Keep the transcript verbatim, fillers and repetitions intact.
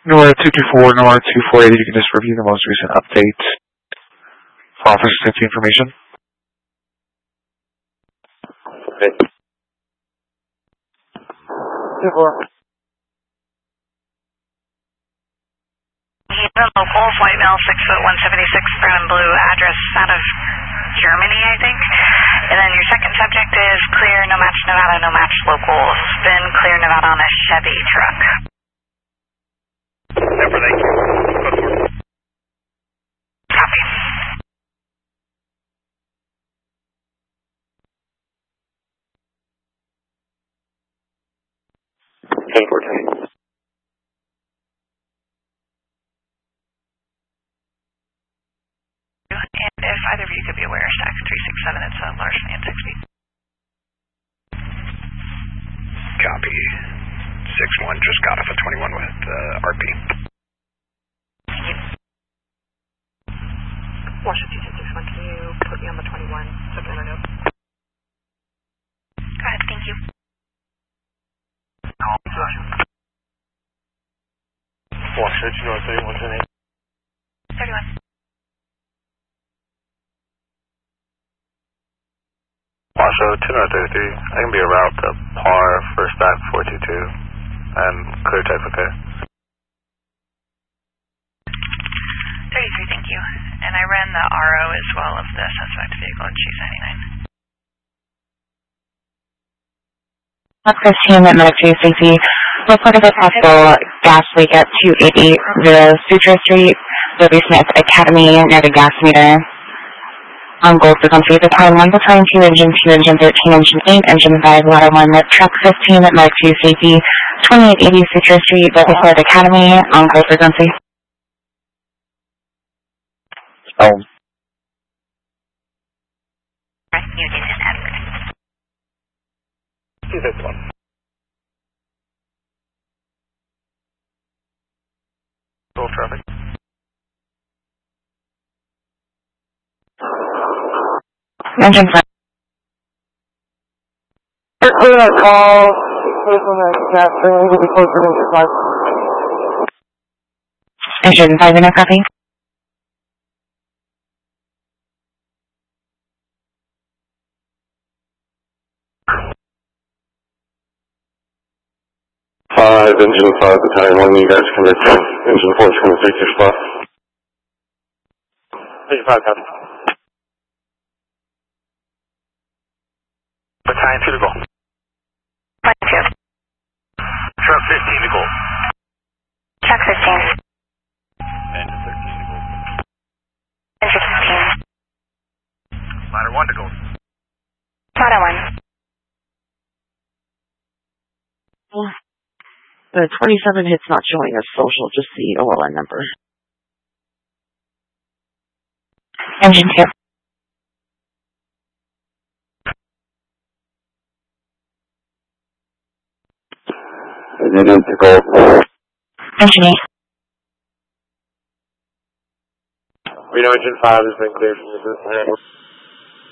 NOAA two two four, NOAA two four eight, you can just review the most recent update for officer safety information. Okay. two four. Even local, flight mail six foot one seventy-six, brown and blue, address out of Germany, I think. And then your second subject is clear, no match Nevada, no match local. Spin clear Nevada on a Chevy truck. Number thank you. Copy. ten four ten. And if either of you could be aware, Stack three six seven, it's a large fan six feet. Copy. six one, just got off at twenty-one with uh, R P. Thank you. Washington two six one, can you put me on the twenty-one? Subject or no? Go ahead, thank you. Washington, you know thirty-one twenty-eight. thirty-one. Also, two nine thirty-three, I can be a route to par for stack four two two, and clear type okay. thirty-three, thank you. And I ran the R O as well of the suspect vehicle at Chase ninety-nine. That's Christine at Military Safety. Report of a possible gas leak at two eighty Sutra Street, Ruby Smith Academy, near the gas meter. On gold frequency, the time one, battalion two, engine two, engine thirteen, engine eight, engine five, ladder one, with truck fifteen at Military Safety, twenty-eight eighty Sutra Street, Ruby Smith Academy, on gold frequency. Oh. Union and Edward. See this one. Roll traffic. Engine five. Clear that call. Clear from that gas train. We'll be closer to engine five. Engine five, in a copy. Five, engine five, battalion one, you guys can make engine four is going to take your spot. Engine five, copy. Battalion two to go. Battalion two. Truck fifteen to go. Truck fifteen. Engine thirteen to go. Engine fifteen. Ladder one to go. Ladder one. The twenty-seven hit's not showing as social, just the O L N number. Engine two. Engine to go. Engine eight. We know engine five has been cleared from this.